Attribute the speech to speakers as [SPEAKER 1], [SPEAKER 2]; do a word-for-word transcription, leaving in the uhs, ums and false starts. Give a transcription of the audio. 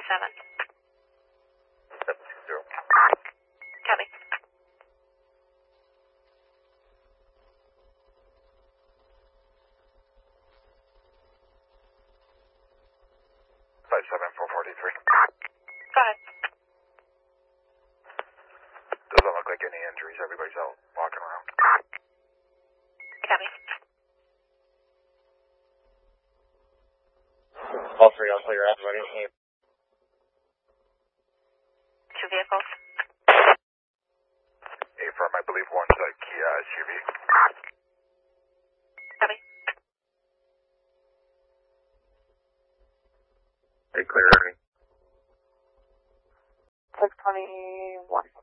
[SPEAKER 1] seven.
[SPEAKER 2] seven two zero.
[SPEAKER 1] Copy.
[SPEAKER 2] five seven four four three.
[SPEAKER 1] Go ahead.
[SPEAKER 2] Doesn't look like any injuries. Everybody's out walking around.
[SPEAKER 1] Copy.
[SPEAKER 3] All three, I'll clear everybody.
[SPEAKER 1] Two vehicles.
[SPEAKER 2] A-firm, I believe one's a Kia S U V.
[SPEAKER 1] Copy.
[SPEAKER 3] They clear everything.
[SPEAKER 4] six twenty-one.